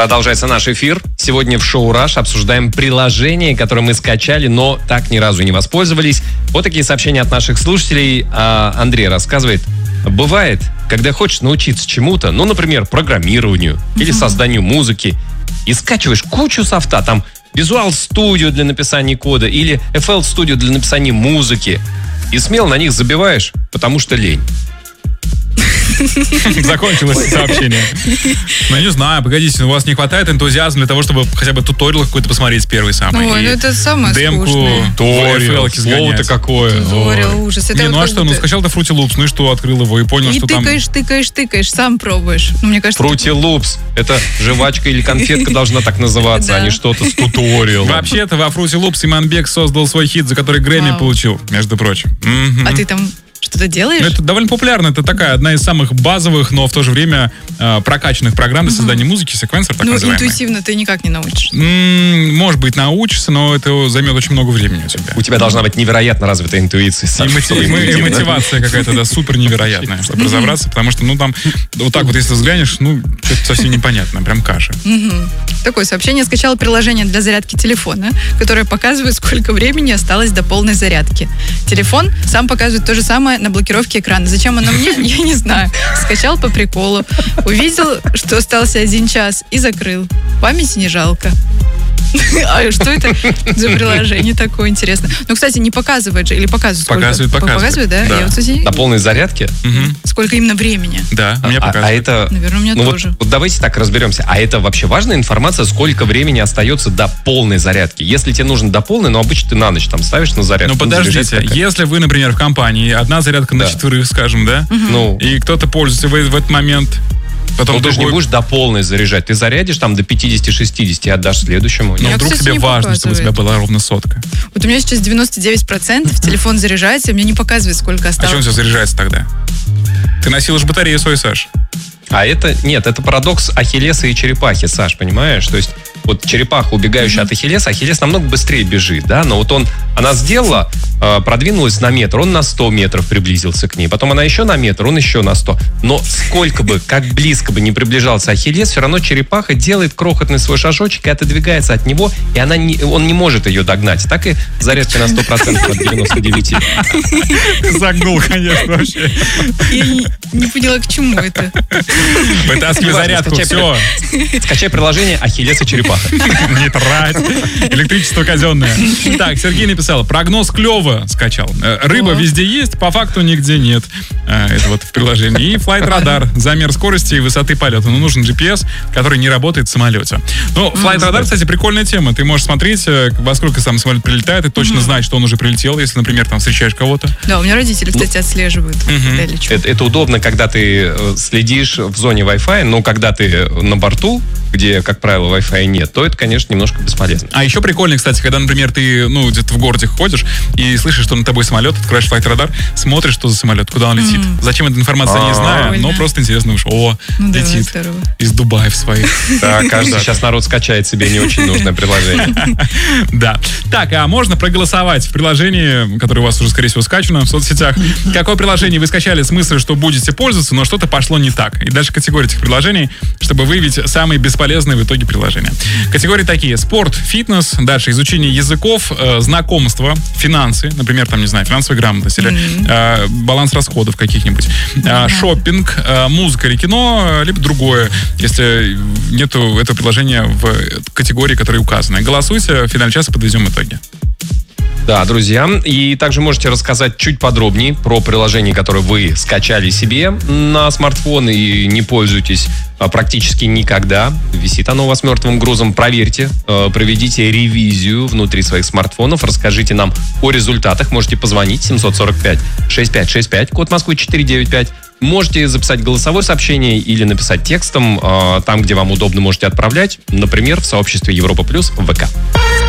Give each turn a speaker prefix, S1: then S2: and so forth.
S1: Продолжается наш эфир. Сегодня в шоу «Раш» обсуждаем приложение, которое мы скачали, но так ни разу не воспользовались. Вот такие сообщения от наших слушателей. Андрей рассказывает. Бывает, когда хочешь научиться чему-то, ну, например, программированию или созданию музыки, и скачиваешь кучу софта, там Visual Studio для написания кода или FL Studio для написания музыки, и смело на них забиваешь, потому что лень.
S2: Закончилось сообщение. Ну, не знаю, погодите, у вас не хватает энтузиазма для того, чтобы хотя бы туториал какой-то посмотреть первый самый.
S3: Ой, ну это самое
S2: демку,
S3: скучное.
S2: туториал,
S1: слово-то какое.
S3: Туториал, ужас. Это
S2: Не, ну а что, ну скачал ты Fruity Loops, ну и что, открыл его и понял,
S3: и
S2: что
S3: тыкаешь, сам пробуешь. Ну, мне кажется,
S1: Fruity Loops. Это жвачка или конфетка должна так называться, а не что-то с туториалом.
S2: Вообще-то во Fruity Loops Иманбек создал свой хит, за который Грэмми получил, между прочим.
S3: А ты там что-то делаешь?
S2: Ну, это довольно популярно. Это такая одна из самых базовых, но в то же время прокачанных программ для создания музыки, секвенсор, так называемый.
S3: Ну, интуитивно ты никак не научишься.
S2: Может быть, научишься, но это займет очень много времени у тебя.
S1: У тебя должна быть невероятно развитая интуиция.
S2: И мотивация какая-то, да, супер невероятная, чтобы разобраться, потому что, ну, там, вот так вот, если взглянешь, ну, что-то совсем непонятно, прям каша.
S3: Такое сообщение. Скачала приложение для зарядки телефона, которое показывает, сколько времени осталось до полной зарядки. Телефон сам показывает то же самое на блокировке экрана. Зачем оно мне, я не знаю. Скачал по приколу. Увидел, что остался 1 час и закрыл. Памяти не жалко. А что это за приложение такое интересное? Ну, кстати, не показывает же, или показывает?
S2: Показывает.
S3: Показывает, да?
S2: Да.
S3: Я вот, кстати,
S1: На полной зарядке?
S3: сколько именно времени?
S2: Да, у меня показывает.
S1: А это...
S3: Наверное, у меня тоже.
S1: Вот давайте так разберемся. А это вообще важная информация, сколько времени остается до полной зарядки? Если тебе нужно до полной, но обычно ты на ночь там ставишь на зарядку.
S2: Ну, подождите, если вы, например, в компании, одна зарядка на 4, скажем, да? И кто-то пользуется в этот момент... Потом
S1: ты же не будешь до полной заряжать. Ты зарядишь там до 50-60 и отдашь следующему.
S2: Но вдруг тебе важно, чтобы у тебя была ровно 100.
S3: Вот у меня сейчас 99%, телефон заряжается, и мне не показывает, сколько осталось.
S2: А что он все заряжается тогда? Ты носилась батарею свою, Саш?
S1: А это, нет, это парадокс Ахиллеса и черепахи, Саш, понимаешь? То есть вот черепаха, убегающая от Ахиллеса, Ахиллес намного быстрее бежит, да? Но вот она сделала, продвинулась на метр, он на 100 метров приблизился к ней. Потом она еще на метр, он еще на 100. Но сколько бы, как близко бы не приближался Ахиллес, все равно черепаха делает крохотный свой шажочек и отодвигается от него, и он не может ее догнать. Так и зарядка на 100% от 99.
S2: Загнул, конечно, вообще.
S3: Я не поняла, к чему это.
S2: Вытаскивай зарядку, все.
S1: Скачай приложение «Ахиллес и черепаха».
S2: Не трать. Электричество казенное. Так, Сергей написал, прогноз клево скачал. Рыба везде есть, по факту нигде нет. Это вот в приложении. И Flight Radar, замер скорости и высоты полета. Но нужен GPS, который не работает в самолете. Ну, Flight Radar, кстати, прикольная тема. Ты можешь смотреть, во сколько сам самолет прилетает, и точно знать, что он уже прилетел, если, например, там встречаешь кого-то.
S3: Да, у меня родители, кстати, отслеживают.
S1: Это удобно, когда ты следишь в зоне Wi-Fi, но когда ты на борту, где, как правило, Wi-Fi нет, то это, конечно, немножко бесполезно. А
S2: еще прикольно, кстати, когда, например, ты, где-то в городе ходишь и слышишь, что над тобой самолет, открываешь Flight Radar, смотришь, что за самолет, куда он летит. Зачем эта информация, не знаю, но просто интересно, летит из Дубаев своих.
S1: Да, кажется, сейчас народ скачает себе не очень нужное приложение.
S2: Да. Так, а можно проголосовать в приложении, которое у вас уже, скорее всего, скачано в соцсетях. Какое приложение вы скачали с мыслью, что будете пользоваться, но что-то пошло не так. И дальше категории этих приложений, чтобы выявить самые бесполезные в итоге приложения. Категории такие: спорт, фитнес, дальше изучение языков, знакомство, финансы, например, там, не знаю, финансовая грамотность или баланс расходов каких-нибудь, шоппинг, музыка или кино, либо другое, если нету этого приложения в категории, которые указаны. Голосуйте, в финале часа подведем итоги.
S1: Да, друзья, и также можете рассказать чуть подробнее про приложение, которое вы скачали себе на смартфон и не пользуетесь практически никогда. Висит оно у вас мертвым грузом. Проверьте, проведите ревизию внутри своих смартфонов, расскажите нам о результатах. Можете позвонить 745-6565, код Москвы 495. Можете записать голосовое сообщение или написать текстом. Там, где вам удобно, можете отправлять. Например, в сообществе Европа Плюс в ВК.